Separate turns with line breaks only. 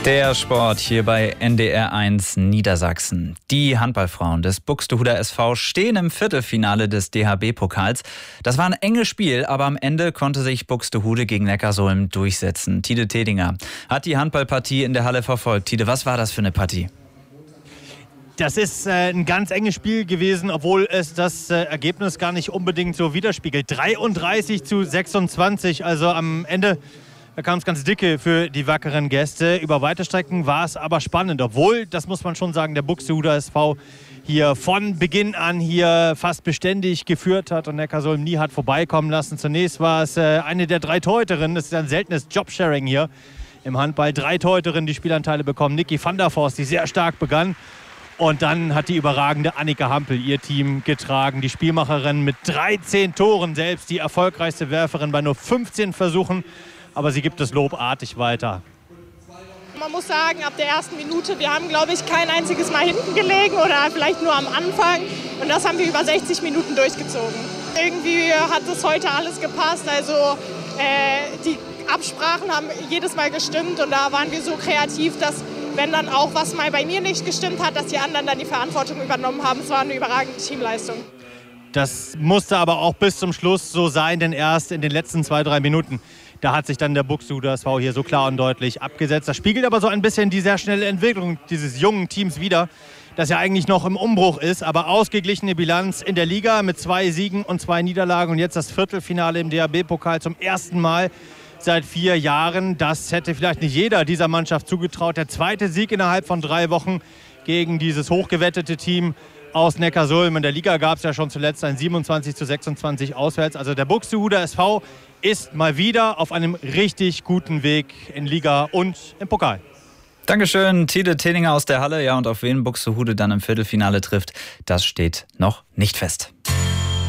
Der Sport hier bei NDR1 Niedersachsen. Die Handballfrauen des Buxtehuder SV stehen im Viertelfinale des DHB-Pokals. Das war ein enges Spiel, aber am Ende konnte sich Buxtehude gegen Neckarsulm durchsetzen. Tide Tedinger hat die Handballpartie in der Halle verfolgt. Tide, was war das für eine Partie?
Das ist ein ganz enges Spiel gewesen, obwohl es das Ergebnis gar nicht unbedingt so widerspiegelt. 33:26, also am Ende kam es ganz dicke für die wackeren Gäste. Über weite Strecken war es aber spannend, obwohl, das muss man schon sagen, der Buxtehuder SV hier von Beginn an hier fast beständig geführt hat und Neckarsulm nie hat vorbeikommen lassen. Zunächst war es eine der 3 Torhüterinnen, das ist ein seltenes Jobsharing hier im Handball. 3 Torhüterinnen, die Spielanteile bekommen. Niki van der Forst, die sehr stark begann. Und dann hat die überragende Annika Hampel ihr Team getragen. Die Spielmacherin mit 13 Toren, selbst die erfolgreichste Werferin bei nur 15 Versuchen. Aber sie gibt das Lob artig weiter.
Man muss sagen, ab der ersten Minute, wir haben, glaube ich, kein einziges Mal hinten gelegen oder vielleicht nur am Anfang. Und das haben wir über 60 Minuten durchgezogen. Irgendwie hat es heute alles gepasst. Also die Absprachen haben jedes Mal gestimmt. Und da waren wir so kreativ, dass, wenn dann auch was mal bei mir nicht gestimmt hat, dass die anderen dann die Verantwortung übernommen haben. Es war eine überragende Teamleistung.
Das musste aber auch bis zum Schluss so sein, denn erst in den letzten 2-3 Minuten, da hat sich dann der Buxtehuder SV hier so klar und deutlich abgesetzt. Das spiegelt aber so ein bisschen die sehr schnelle Entwicklung dieses jungen Teams wider, das ja eigentlich noch im Umbruch ist, aber ausgeglichene Bilanz in der Liga mit 2 Siegen und 2 Niederlagen und jetzt das Viertelfinale im DHB-Pokal zum ersten Mal seit 4 Jahren. Das hätte vielleicht nicht jeder dieser Mannschaft zugetraut. Der 2. Sieg innerhalb von 3 Wochen gegen dieses hochgewettete Team aus Neckarsulm. In der Liga gab es ja schon zuletzt ein 27:26 auswärts. Also der Buxtehuder SV ist mal wieder auf einem richtig guten Weg in Liga und im Pokal.
Dankeschön, Tide Tedinger aus der Halle. Ja, und auf wen Buxtehude dann im Viertelfinale trifft, das steht noch nicht fest.